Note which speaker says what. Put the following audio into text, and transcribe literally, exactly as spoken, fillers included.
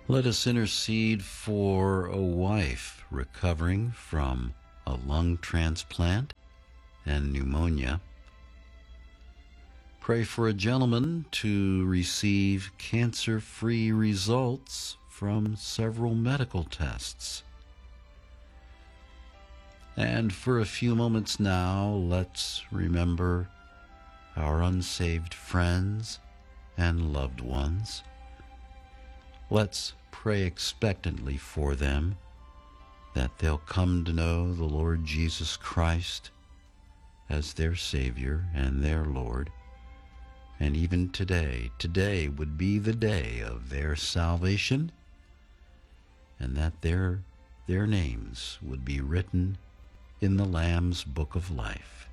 Speaker 1: Let us intercede for a wife recovering from a lung transplant and pneumonia. Pray for a gentleman to receive cancer-free results from several medical tests. And for a few moments now, let's remember our unsaved friends and loved ones. Let's pray expectantly for them, that they'll come to know the Lord Jesus Christ as their Savior and their Lord. And even today, today would be the day of their salvation, and that their, their names would be written in the Lamb's Book of Life.